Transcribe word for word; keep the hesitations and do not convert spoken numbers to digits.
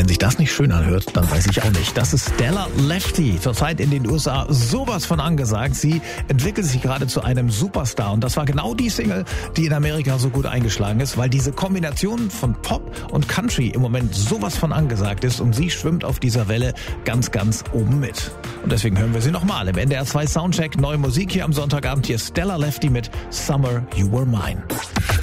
wenn sich das nicht schön anhört, dann weiß ich auch nicht. Das ist Stella Lefty, zurzeit in den U S A sowas von angesagt. Sie entwickelt sich gerade zu einem Superstar und das war genau die Single, die in Amerika so gut eingeschlagen ist, weil diese Kombination von Pop und Country im Moment sowas von angesagt ist und sie schwimmt auf dieser Welle ganz, ganz oben mit. Und deswegen hören wir sie nochmal im N D R zwei Soundcheck. Neue Musik hier am Sonntagabend. Hier Stella Lefty mit Summer You Were Mine.